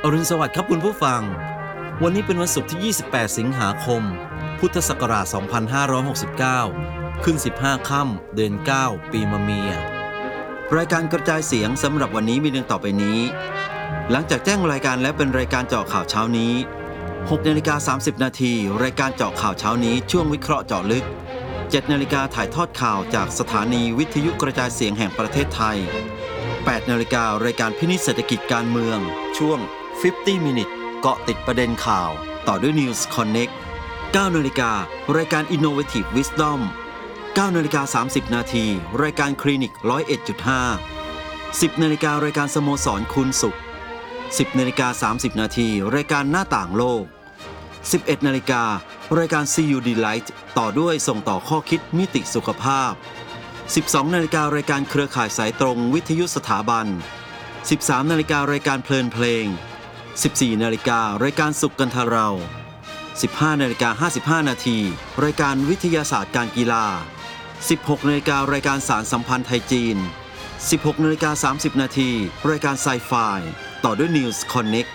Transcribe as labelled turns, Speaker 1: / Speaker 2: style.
Speaker 1: อรุณสวัสดิ์ครับคุณผู้ฟังวันนี้เป็นวันศุกร์ที่ 28 สิงหาคม พุทธศักราช 2569 ขึ้น 15 ค่ำ เดือน 9 ปีมะเมีย รายการกระจายเสียงสำหรับวันนี้มีดังต่อไปนี้ หลังจากแจ้งรายการและเป็นรายการเจาะข่าวเช้านี้ 6:30 นาทีรายการเจาะข่าวเช้านี้ช่วงวิเคราะห์เจาะลึก 7 นาฬิกาถ่ายทอดข่าวจากสถานีวิทยุกระจายเสียงแห่งประเทศไทย 8 นาฬิการายการพินิจเศรษฐกิจการเมืองช่วง50 Minute เกาะติดประเด็นข่าวต่อด้วย News Connect 9 นาฬิการายการ Innovative Wisdom 9:30 นาทีรายการคลินิก 101.5 10 นาฬิการายการสโมสรคุณสุข 10:30 นาทีรายการหน้าต่างโลก 11 นาฬิการายการ See You Delight ต่อด้วยส่งต่อข้อคิดมิติสุขภาพ 12 นาฬิการายการเครือข่ายสายตรงวิทยุสถาบัน 13 นาฬิการายการเพลินเพลง 14 นาฬิการายการสุขกันทเรา 15:55 นาทีรายการวิทยาศาสตร์การกีฬา 16 นาฬิการายการสารสัมพันธ์ไทยจีน 16:30 นาทีรายการไซไฟต่อด้วย News Connect